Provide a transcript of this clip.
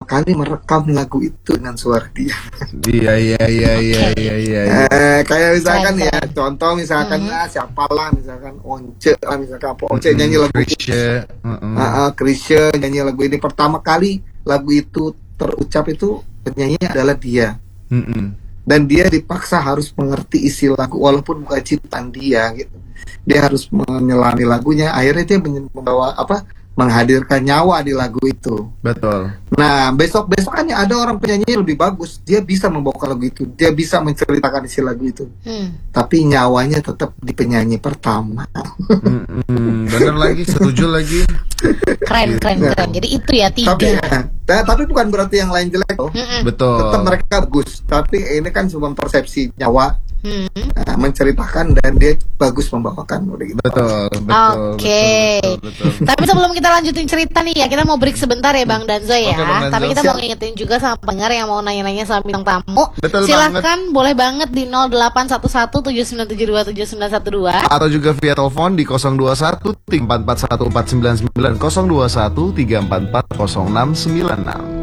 kali merekam lagu itu dengan suara dia. Iya. Kayak misalkan ya, contoh misalkan siapalah, misalkan Once lah, misalkan apa, Once nyanyi lagu Chrisye. Chrisye nyanyi lagu ini, pertama kali lagu itu terucap itu penyanyi adalah dia. Dan dia dipaksa harus mengerti isi lagu walaupun bukan ciptaan dia gitu. Dia harus menyelami lagunya, akhirnya dia membawa menghadirkan nyawa di lagu itu. Betul. Nah, besok-besokannya ada orang penyanyi lebih bagus, dia bisa membawakan lagu itu, dia bisa menceritakan isi lagu itu. Tapi nyawanya tetap di penyanyi pertama. Bener lagi, setuju lagi. Keren. Jadi itu ya, tiga. Tapi bukan berarti yang lain jelek loh. Betul. Tetap mereka bagus, tapi ini kan cuma persepsi nyawa. Menceritakan dan dia bagus membawakan. Betul. Oke. Tapi sebelum kita lanjutin cerita nih ya, kita mau break sebentar ya Bang Danzo ya. Bang Danzo. Tapi kita mau ngingetin juga sama pendengar yang mau nanya-nanya sama bintang tamu. Betul Silahkan boleh banget di 081179727912 atau juga via telepon di 021 344 1999 021 344 0696.